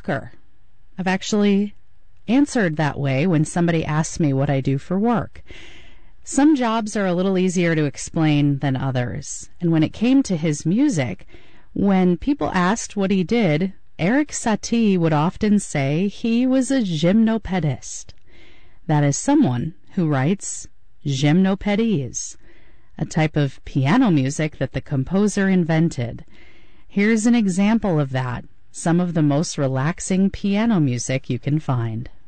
talker. I've actually answered that way when somebody asks me what I do for work. Some jobs are a little easier to explain than others. And when it came to his music, when people asked what he did, Erik Satie would often say he was a gymnopedist. That is someone who writes gymnopédies, a type of piano music that the composer invented. Here's an example of that, some of the most relaxing piano music you can find.